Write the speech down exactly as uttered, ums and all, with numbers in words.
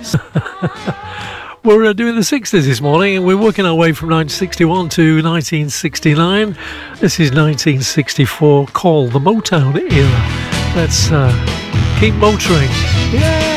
We're uh, doing the sixties this morning, and we're working our way from nineteen sixty-one to nineteen sixty-nine. This is nineteen sixty-four, called the Motown era. Let's uh, keep motoring. Yeah!